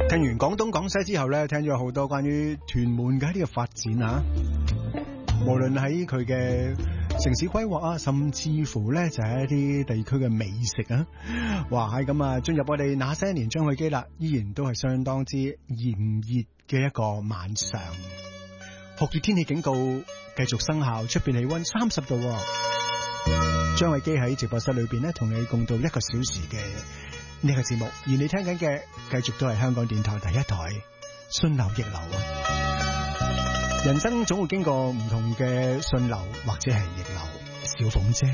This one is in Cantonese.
聽完廣東廣西之後咧，聽咗好多關於屯門嘅呢個發展啊，無論喺佢嘅城市規劃啊，甚至乎咧就係一啲地區嘅美食啊，哇係咁啊！進入我哋那些年張去機啦，依然都係相當之炎熱嘅一個晚上，酷熱天氣警告繼續生效，出邊氣溫30度。張偉基喺直播室裏邊咧，同你共度1個小時嘅呢個節目，而你聽緊嘅繼續都係香港電台第一台順流逆流啊！人生總會經過唔同嘅順流或者係逆流，小鳳姐。